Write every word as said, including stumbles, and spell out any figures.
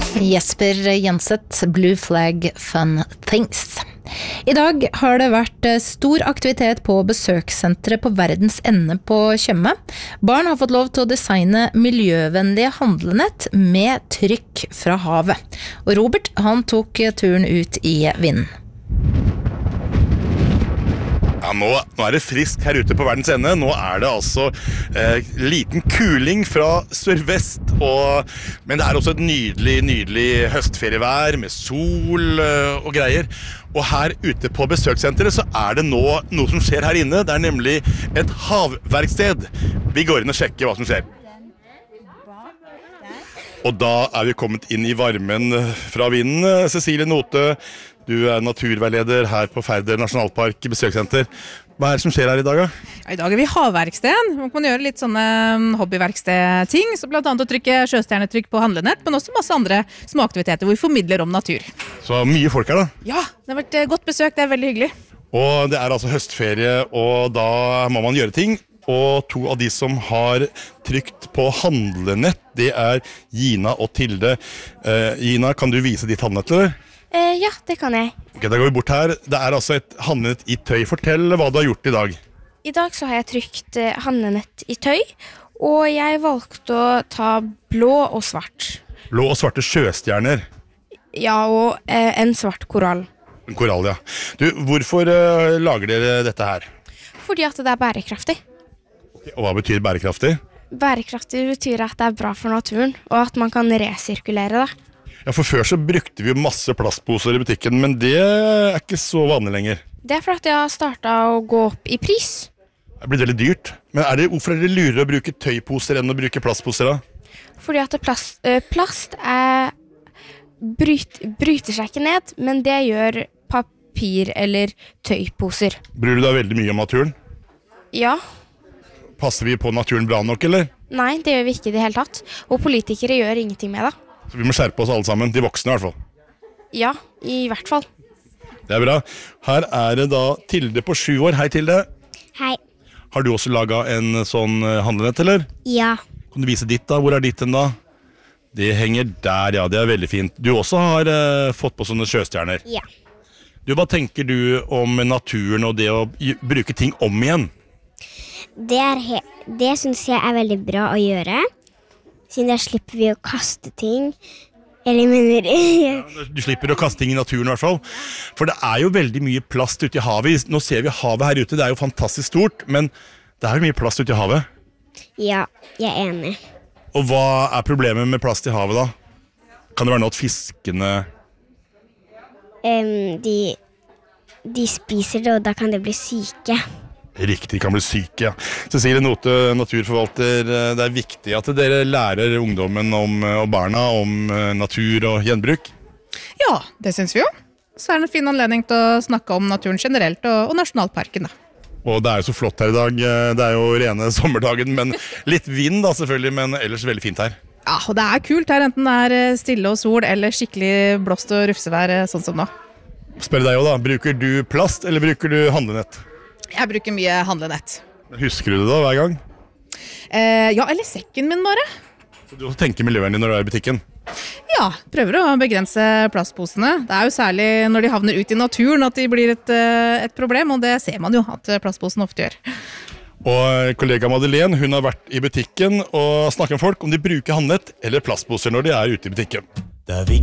Jesper Jenseth, Blue Flag Fun Things. I dag har det vært stor aktivitet på besøkssenteret på Verdens Ende på Tjøme. Barn har fått lov til å designe miljøvennlige handlenett med trykk fra havet. Og Robert, han tok turen ut i vinden. Ja, nå, nå er det frisk her ute på Verdens Ende. Nå er det altså eh, liten kuling fra sørvest, og, men det er også et nydelig, nydelig høstferievær med sol eh, og greier. Og her ute på besøkssenteret så er det nå noe som skjer her inne. Det er nemlig et havverksted. Vi går inn og sjekker hva som skjer. Og da er vi kommet inn i varmen fra vinden. Cecilie Note, du er naturveileder her på Færder Nasjonalpark besøkssenter. Hva er det som skjer her i dag? Da? I dag er vi havverksted. Man kan gjøre litt sånne hobbyverksted-ting, så blant annet å trykke sjøstjernetrykk på handlenett, men også masse andre småaktiviteter hvor vi formidler om natur. Så mye folk her da? Ja, det har vært godt besøk, det er veldig hyggelig. Og det er altså høstferie, og da må man gjøre ting. Og to av de som har trykt på handlenett, det er Gina og Tilde. Eh, Gina, kan du vise ditt handlenett, eller? Eh, ja, det kan jeg. Ok, da går vi bort her. Det er altså et handlenett i tøy. Fortell hva du har gjort i dag. I dag så har jeg trykt eh, handlenett i tøy, og jeg valgte å ta blå og svart. Blå og svarte sjøstjerner. Ja, og eh, en svart korall. En korall, ja. Du, hvorfor eh, lager dere dette her? Fordi at det er bærekraftig. Og hva betyr bærekraftig? Bærekraftig betyr at det er bra for naturen, og at man kan resirkulere det. Ja, for før så brukte vi masse plastposer i butikken, men det er ikke så vanlig lenger. Det er fordi at jeg har startet å gå opp i pris. Det er blitt veldig dyrt. Men er det, hvorfor er det lurere å bruke tøyposer enn å bruke plastposer da? Fordi at plast, øh, plast er, bryt, bryter seg ikke ned, men det gjør papir- eller tøyposer. Bryr du deg veldig mye om naturen? Ja. Passer vi på naturen bra nok, eller? Nei, det gjør vi ikke i det hele tatt. Og politikere gjør ingenting med det. Så vi må skjerpe oss alle sammen, de voksne i hvert fall. Ja, i hvert fall. Det er bra. Her er det da Tilde på sju år. Hei Tilde. Hei. Har du også laget en sånn handlenett, eller? Ja. Kan du vise ditt da? Hvor er ditt den da? Det henger der, ja. Det er veldig fint. Du også har uh, fått på sånne sjøstjerner. Ja. Du, hva tenker du om naturen og det å bruke ting om igjen? Det, er he- det synes jeg er veldig bra å gjøre. Siden der slipper vi å kaste ting. Eller mener... Ja, du slipper å kaste ting i naturen i hvert fall. For det er jo veldig mye plast ute i havet. Nå ser vi havet her ute, det er jo fantastisk stort, men det er jo mye plast ute i havet. Ja, jeg er enig. Og hva er problemet med plast i havet da? Kan det være noe at fiskene... Um, de, de spiser det, og da kan de bli syke. Riktig, kan bli syke, ja. Cecilie Note, naturforvalter, det er viktig at dere lærer ungdommen om, og barna om natur og gjenbruk. Ja, det synes vi jo. Så er det en fin anledning til å snakke om naturen generelt og, og nasjonalparken da. Og det er jo så flott her i dag. Det er jo rene sommerdagen, men litt vind da selvfølgelig, men ellers veldig fint her. Ja, og det er kult her, enten det er stille og sol eller skikkelig blåst og rufsevær sånn som nå. Spør deg jo da, bruker du plast eller bruker du handlenett? Jeg bruker mye handlenett. Husker du det da hver gang? Eh, ja, eller sekken min bare. Så du også tenker miljøvennlig når du er i butikken? Ja, prøver å begrense plastposene. Det er jo særlig når de havner ut i naturen at de blir et, et problem, og det ser man jo at plastposen ofte gjør. Og kollega Madeleine, hun har vært i butikken og snakket med folk om de bruker handlenett eller plastposer når de er ute i butikken.